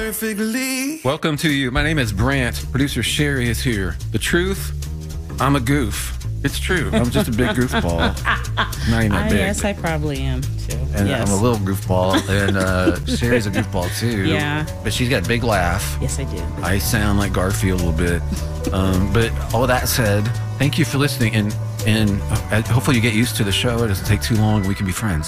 perfectly. Welcome to you. My name is Brant. Producer Sherry is here. The truth, I'm a goof. It's true. I'm just a big goofball. Not even that big. Yes, I probably am too. And yes. I'm a little goofball. And Sherry's a goofball too. Yeah. But she's got a big laugh. Yes, I do. I sound like Garfield a little bit. But all that said, thank you for listening. And hopefully you get used to the show. It doesn't take too long. We can be friends.